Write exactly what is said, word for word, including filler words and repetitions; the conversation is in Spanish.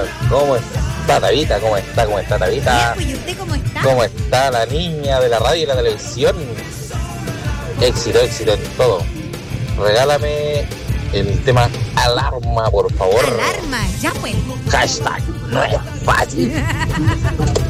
Tabita? ¿Cómo está Tabita? ¿Cómo está? ¿Cómo está Tabita? Bien, pues, ¿y usted cómo está? ¿Cómo está la niña de la radio y la televisión? Éxito, éxito en todo. Regálame el tema alarma, por favor. Alarma, ya pues. Hashtag no es fácil.